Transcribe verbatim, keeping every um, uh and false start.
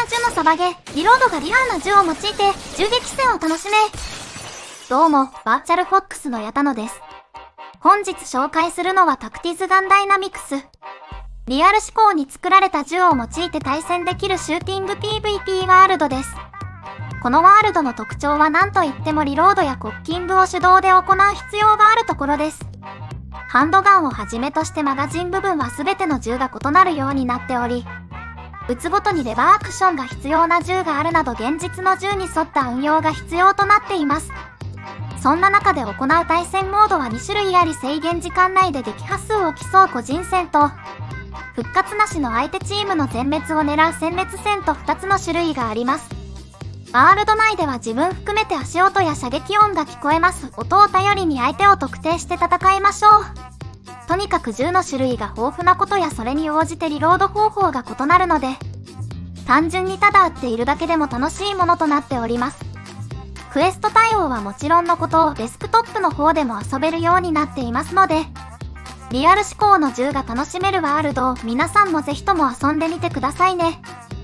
銃のサバゲ、リロードがリアルな銃を用いて銃撃戦を楽しめ。どうも、バーチャルフォックスの矢田野です。本日紹介するのはタクティズガンダイナミクス。リアル思考に作られた銃を用いて対戦できるシューティング ピーブイピー ワールドです。このワールドの特徴は何といってもリロードやコッキングを手動で行う必要があるところです。ハンドガンをはじめとしてマガジン部分は全ての銃が異なるようになっており、撃つごとにレバーアクションが必要な銃があるなど現実の銃に沿った運用が必要となっています。そんな中で行う対戦モードはに種類あり、制限時間内で撃破数を競う個人戦と、復活なしの相手チームの全滅を狙う殲滅戦とふたつの種類があります。ワールド内では自分含めて足音や射撃音が聞こえます。音を頼りに相手を特定して戦いましょう。とにかく銃の種類が豊富なことやそれに応じてリロード方法が異なるので、単純にただ撃っているだけでも楽しいものとなっております。クエスト対応はもちろんのことをデスクトップの方でも遊べるようになっていますので、リアル思考の銃が楽しめるワールドを皆さんもぜひとも遊んでみてくださいね。